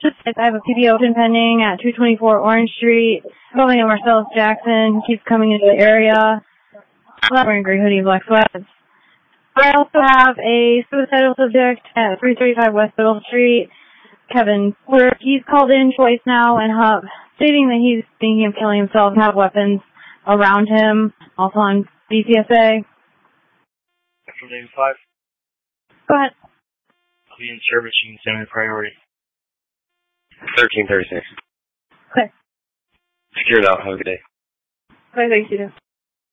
I have a PBO pending at 224 Orange Street. Building of Marcellus Jackson keeps coming into the area. Wearing gray hoodie, black sweats. I also have a suicidal subject at 335 West Middle Street. Kevin Porter. He's called in twice now and stating that he's thinking of killing himself and have weapons around him. Also on BPSA. From David 5. Go ahead. I'll be in service. You can send me a priority. 1336. Okay. Secured out. Have a good day. Okay, thanks, you too.